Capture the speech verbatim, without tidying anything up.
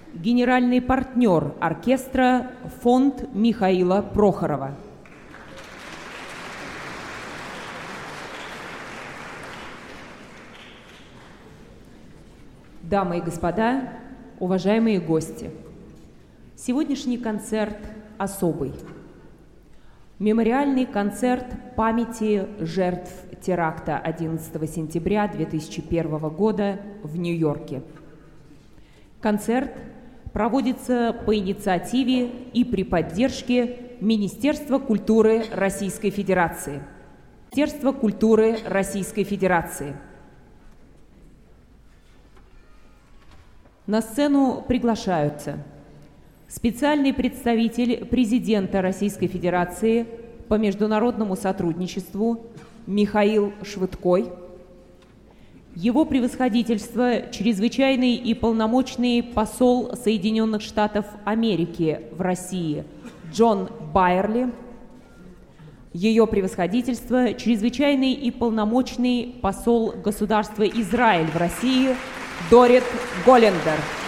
генеральный партнер оркестра фонд Михаила Прохорова. Дамы и господа, уважаемые гости, сегодняшний концерт особый. Мемориальный концерт памяти жертв теракта одиннадцатого сентября две тысячи первого года в Нью-Йорке. Концерт проводится по инициативе и при поддержке Министерства культуры Российской Федерации. Министерство культуры Российской Федерации. На сцену приглашаются специальный представитель президента Российской Федерации по международному сотрудничеству Михаил Швыдкой, его превосходительство чрезвычайный и полномочный посол Соединенных Штатов Америки в России Джон Байерли, ее превосходительство чрезвычайный и полномочный посол государства Израиль в России Дорит Голлендер.